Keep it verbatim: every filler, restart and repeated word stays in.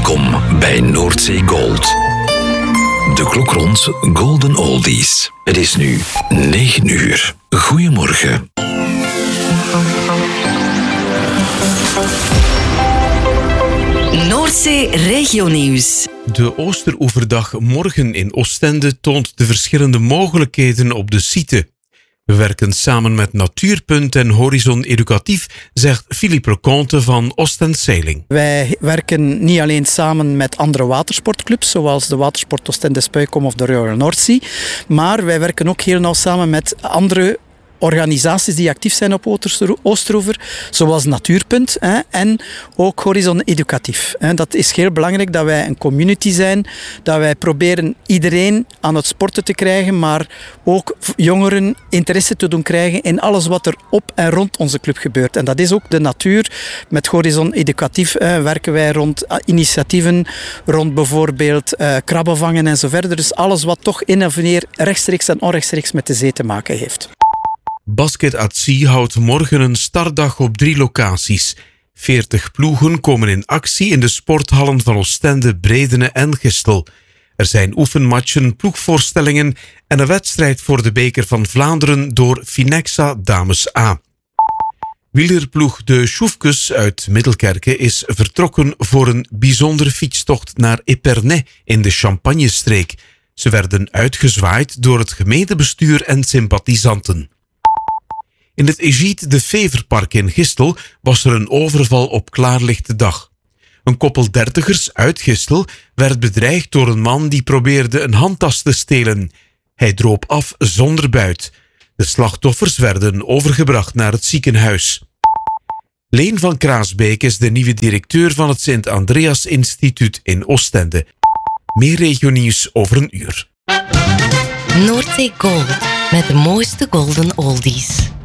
Welkom bij Noordzee Gold. De klok rond Golden Oldies. Het is nu negen uur. Goedemorgen. Noordzee Regionieuws. De Oosteroeverdag morgen in Oostende toont de verschillende mogelijkheden op de site. We werken samen met Natuurpunt en Horizon Educatief, zegt Philippe Leconte van Ostend Sailing. Wij werken niet alleen samen met andere watersportclubs, zoals de Watersport Oostende Spuikom of de Royal North Sea, maar wij werken ook heel nauw samen met andere organisaties die actief zijn op Oosteroever, zoals Natuurpunt hè, en ook Horizon Educatief. Hè. Dat is heel belangrijk dat wij een community zijn, dat wij proberen iedereen aan het sporten te krijgen, maar ook jongeren interesse te doen krijgen in alles wat er op en rond onze club gebeurt. En dat is ook de natuur. Met Horizon Educatief hè, werken wij rond initiatieven, rond bijvoorbeeld uh, krabben vangen en zo verder. Dus alles wat toch in en meer rechtstreeks en onrechtstreeks met de zee te maken heeft. Basket at Sea houdt morgen een startdag op drie locaties. veertig ploegen komen in actie in de sporthallen van Oostende, Bredene en Gistel. Er zijn oefenmatchen, ploegvoorstellingen en een wedstrijd voor de beker van Vlaanderen door Finexa Dames A. Wielerploeg de Sjoefkes uit Middelkerke is vertrokken voor een bijzondere fietstocht naar Epernay in de Champagnestreek. Ze werden uitgezwaaid door het gemeentebestuur en sympathisanten. In het Egide de Feverpark in Gistel was er een overval op klaarlichte dag. Een koppel dertigers uit Gistel werd bedreigd door een man die probeerde een handtas te stelen. Hij droop af zonder buit. De slachtoffers werden overgebracht naar het ziekenhuis. Leen van Kraasbeek is de nieuwe directeur van het Sint-Andreas Instituut in Oostende. Meer regionieuws over een uur. Noordzee Gold met de mooiste golden oldies.